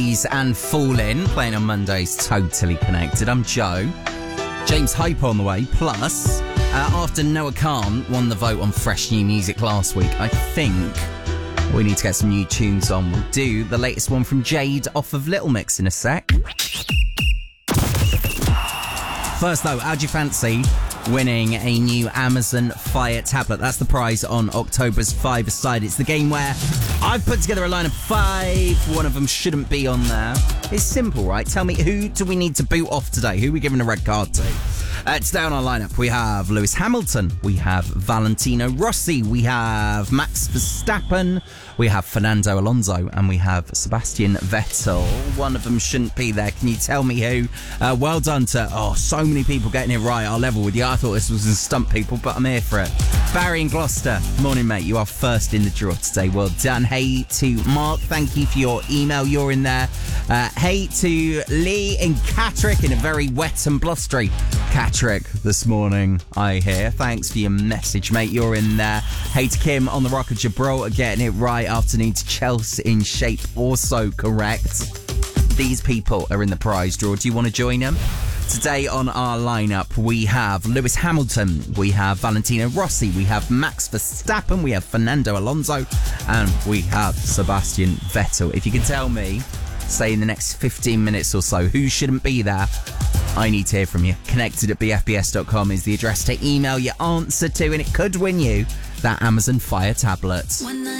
And Fall In, playing on Mondays, Totally Connected. I'm Joe. James Hype on the way. Plus, after Noah Khan won the vote on fresh new music last week, I think we need to get some new tunes on. We'll do the latest one from Jade off of Little Mix in a sec. First though, how do you fancy winning a new Amazon Fire tablet? That's the prize on October's Five-A-Side. It's the game where I've put together a line of 5. One of them shouldn't be on there. It's simple, right? Tell me, who do we need to boot off today? Who are we giving a red card to? Today on our lineup, we have Lewis Hamilton, we have Valentino Rossi, we have Max Verstappen, we have Fernando Alonso, and we have Sebastian Vettel. One of them shouldn't be there. Can you tell me who? Well done to, so many people getting it right. I'll level with you. I thought this was in Stump People, but I'm here for it. Barry in Gloucester, morning mate, you are first in the draw today. Well done. Hey to Mark, thank you for your email, you're in there. Hey to Lee in Catterick, in a very wet and blustery Catterick this morning, I hear. Thanks for your message, mate, you're in there. Hey to Kim on the Rock of Gibraltar, getting it right. Afternoon to Chelsea in Shape, also correct. These people are in the prize draw. Do you want to join them? Today on our lineup, we have Lewis Hamilton, we have Valentino Rossi, we have Max Verstappen, we have Fernando Alonso, and we have Sebastian Vettel. If you can tell me, say in the next 15 minutes or so, who shouldn't be there, I need to hear from you. Connected@bfbs.com is the address to email your answer to, and it could win you that Amazon Fire tablet.